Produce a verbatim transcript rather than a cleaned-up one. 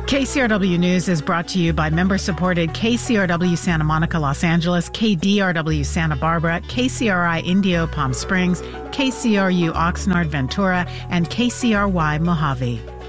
K C R W News is brought to you by member-supported K C R W Santa Monica, Los Angeles, K D R W Santa Barbara, K C R I Indio, Palm Springs, K C R U Oxnard, Ventura, and K C R Y Mojave.